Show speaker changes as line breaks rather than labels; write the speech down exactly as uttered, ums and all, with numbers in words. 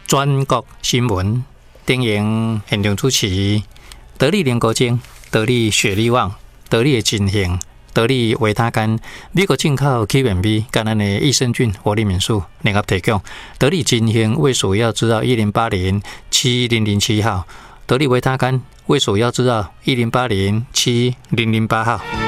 全国新闻电影现场主持，得力联国精，得力雪力旺，得力的金型，得力维他干，美国进口起源米，跟咱的益生菌活力敏素联合提供。得力金型为所要知道一零八零七零零七号，得力维他干为所要知道一零八零七零零八号。